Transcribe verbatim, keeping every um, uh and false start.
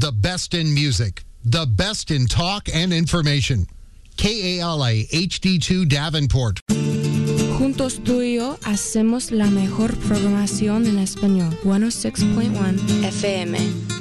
The best in music, the best in talk and information. K A L A H D two Davenport. Juntos tú y yo hacemos la mejor programación en español. ciento seis punto uno F M.